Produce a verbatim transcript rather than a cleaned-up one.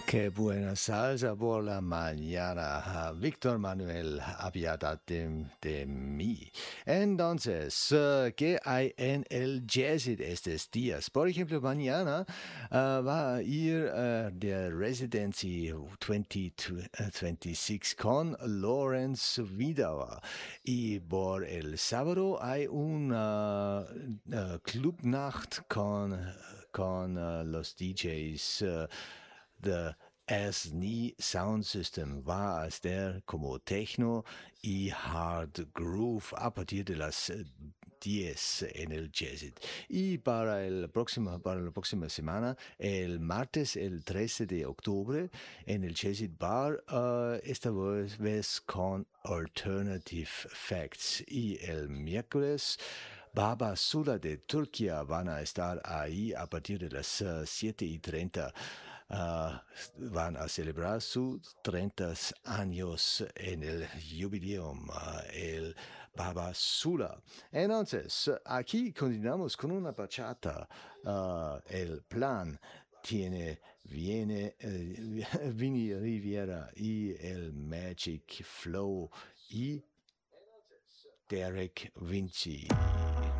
Qué buena salsa por la mañana. Ah, Víctor Manuel, apiádate de mí. Entonces, eh, ¿qué hay en el jazz de estos días? Por ejemplo, mañana ah, va a ir eh, de Residency veinte veintiséis con Lawrence Vidal. Y por el sábado hay una eh, Clubnacht con, con eh, los D Js. eh, The Asni Sound System va a estar como techno y hard groove a partir de las eh, diez en el Jazzit. Y para, el próximo, para la próxima semana, el martes, el trece de octubre, en el Jazzit Bar, uh, esta vez, vez con Alternative Facts. Y el miércoles, Baba Sula de Turquía van a estar ahí a partir de las uh, siete y treinta. Uh, van a celebrar sus treinta años en el jubileum, uh, el Baba Sula. Entonces, aquí continuamos con una bachata. Uh, el plan tiene, viene eh, Vini Riviera y el Magic Flow y Derek Vinci.